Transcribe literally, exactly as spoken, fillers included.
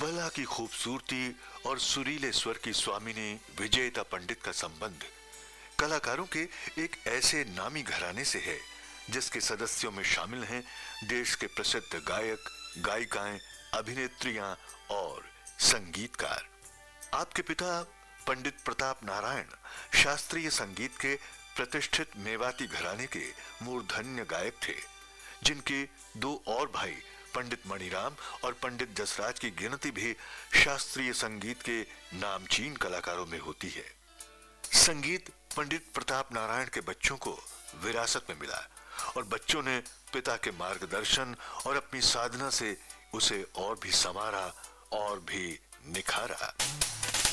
तबला की खूबसूरती और सुरीले स्वर की स्वामिनी विजयता पंडित का संबंध कलाकारों के एक ऐसे नामी घराने से है जिसके सदस्यों में शामिल हैं देश के प्रसिद्ध गायक, गायिकाएं, अभिनेत्रियां और संगीतकार। आपके पिता पंडित प्रताप नारायण शास्त्रीय संगीत के प्रतिष्ठित मेवाती घराने के मूर्धन्य गायक थे, जिनके दो और भाई पंडित मणिराम और पंडित जसराज की गिनती भी शास्त्रीय संगीत के नामचीन कलाकारों में होती है। संगीत पंडित प्रताप नारायण के बच्चों को विरासत में मिला और बच्चों ने पिता के मार्गदर्शन और अपनी साधना से उसे और भी संवारा और भी निखारा।